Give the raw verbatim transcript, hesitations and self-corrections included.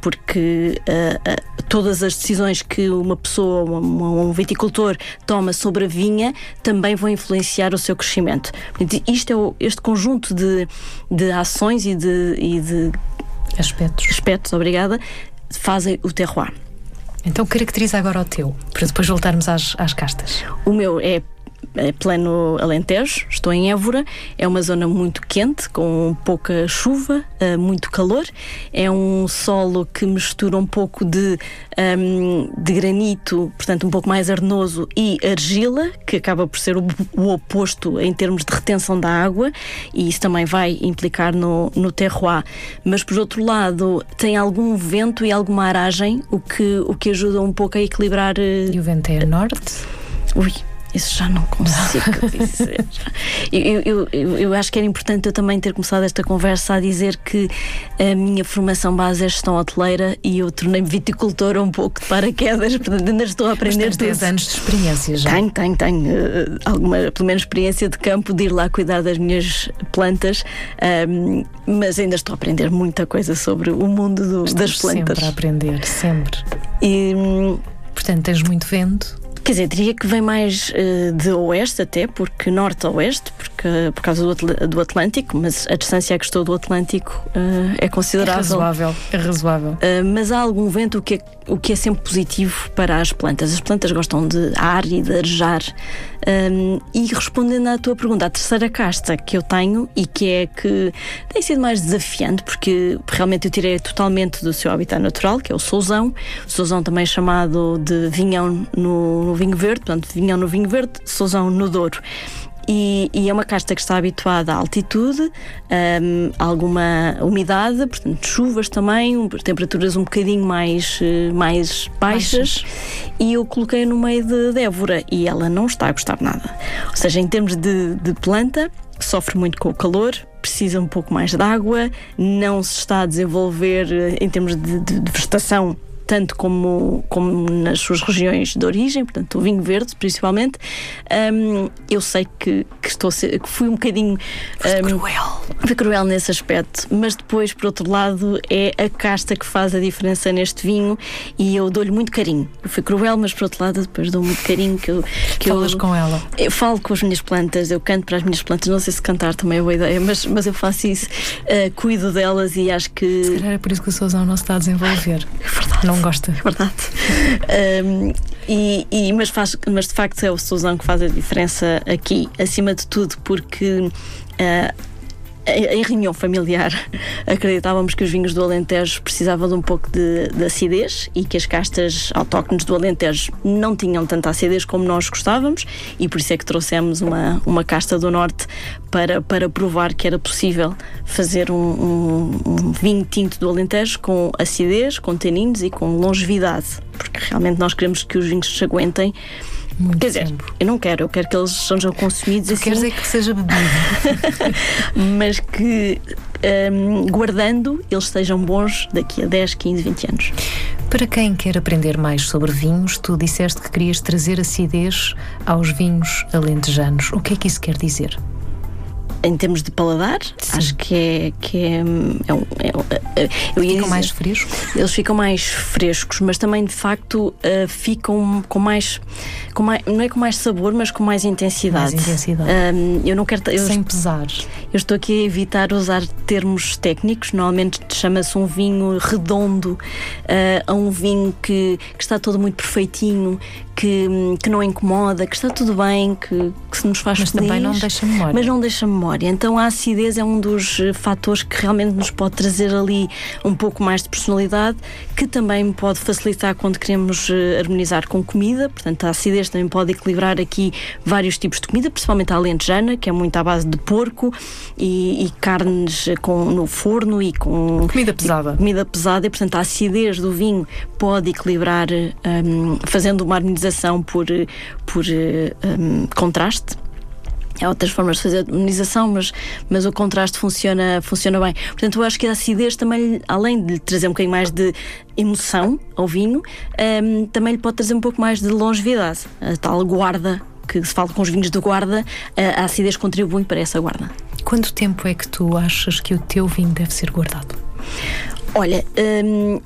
porque uh, uh, todas as decisões que uma pessoa, um, um viticultor toma sobre a vinha também vão influenciar o seu crescimento. Isto é o, este conjunto de, de ações e de, e de aspectos. aspectos, obrigada, fazem o terroir. Então caracteriza agora o teu, para depois voltarmos às, às castas. O meu é É pleno Alentejo, estou em Évora, é uma zona muito quente, com pouca chuva, uh, muito calor, é um solo que mistura um pouco de, um, de granito, portanto um pouco mais arenoso, e argila, que acaba por ser o, o oposto em termos de retenção da água, e isso também vai implicar no, no terroir. Mas por outro lado tem algum vento e alguma aragem, o que, o que ajuda um pouco a equilibrar. Uh, e o vento é norte? Ui, isso já não consigo dizer. Eu, eu, eu, eu acho que era importante eu também ter começado esta conversa a dizer que a minha formação base é gestão hoteleira e eu tornei-me viticultora um pouco de paraquedas, portanto ainda estou a aprender. Mas tens dez anos de experiência já. Tenho, tenho, tenho uh, alguma, pelo menos experiência de campo, de ir lá cuidar das minhas plantas, um, mas ainda estou a aprender muita coisa sobre o mundo do, das plantas. Sempre a aprender, sempre. E, um, portanto, tens muito vento. Quer dizer, diria que vem mais uh, de oeste até, porque norte a oeste, porque, por causa do, Atl- do Atlântico, mas a distância a que estou do Atlântico uh, é considerável. É razoável, é razoável. Uh, mas há algum vento, o que, é, o que é sempre positivo para as plantas. As plantas gostam de ar e de arejar. Um, e respondendo à tua pergunta, a terceira casta que eu tenho e que é que tem sido mais desafiante, porque realmente eu tirei totalmente do seu habitat natural, que é o Sousão. O Sousão também é chamado de vinhão no, no vinho verde, portanto, vinhão no vinho verde, Sousão no Douro. E, e é uma casta que está habituada à altitude, um, a alguma umidade, portanto chuvas também, temperaturas um bocadinho mais, mais baixas, baixas. E eu coloquei no meio de, de Évora e ela não está a gostar nada. Ou seja, em termos de, de planta, sofre muito com o calor, precisa um pouco mais de água, não se está a desenvolver em termos de, de, de vegetação tanto como, como nas suas regiões de origem, portanto o vinho verde principalmente. Um, eu sei que, que, estou a ser, que fui um bocadinho Foi um, cruel. Fui cruel nesse aspecto, mas depois, por outro lado, é a casta que faz a diferença neste vinho e eu dou-lhe muito carinho. Eu fui cruel, mas por outro lado depois dou muito carinho que eu, que Falas eu, com ela? Eu falo com as minhas plantas, eu canto para as minhas plantas, não sei se cantar também é boa ideia, mas, mas eu faço isso, uh, cuido delas e acho que... Se calhar é por isso que o Sousão não se está a desenvolver. É verdade. Não gosta. É verdade. um, e, e, mas, faz, mas de facto é o Sousão que faz a diferença aqui, acima de tudo, porque uh, em reunião familiar acreditávamos que os vinhos do Alentejo precisavam de um pouco de, de acidez e que as castas autóctones do Alentejo não tinham tanta acidez como nós gostávamos e por isso é que trouxemos uma, uma casta do Norte para, para provar que era possível fazer um, um, um vinho tinto do Alentejo com acidez, com taninos e com longevidade, porque realmente nós queremos que os vinhos se aguentem. Muito Quer dizer, tempo. eu não quero, eu quero que eles sejam consumidos tu assim. Queres é que seja bebido. Mas que um, guardando, eles sejam bons daqui a dez, quinze, vinte anos. Para quem quer aprender mais sobre vinhos, tu disseste que querias trazer acidez aos vinhos alentejanos. O que é que isso quer dizer? Em termos de paladar, sim, acho que é que é, é, um, é, é eu ia ficam dizer, mais frescos? Eles ficam mais frescos, mas também de facto uh, ficam com mais, com mais, não é com mais sabor, mas com mais intensidade. Mais intensidade. Um, eu não quero, eu sem pesar. Eu estou aqui a evitar usar termos técnicos. Normalmente chama-se um vinho redondo, uh, a um vinho que, que está todo muito perfeitinho, que, que não incomoda, que está tudo bem, que, que se nos faz mas feliz. Mas também não deixa memória. Mas não deixa memória. Então a acidez é um dos fatores que realmente nos pode trazer ali um pouco mais de personalidade, que também pode facilitar quando queremos harmonizar com comida. Portanto, a acidez também pode equilibrar aqui vários tipos de comida, principalmente a alentejana, que é muito à base de porco e, e carnes com, no forno e com... Comida pesada. E, comida pesada e, portanto, a acidez do vinho pode equilibrar um, fazendo uma harmonização por, por um, contraste. Há outras formas de fazer a harmonização, mas, mas o contraste funciona, funciona bem. Portanto, eu acho que a acidez também, além de lhe trazer um bocadinho mais de emoção ao vinho, um, também lhe pode trazer um pouco mais de longevidade. A tal guarda, que se fala com os vinhos de guarda, a, a acidez contribui para essa guarda. Quanto tempo é que tu achas que o teu vinho deve ser guardado? Olha, hum,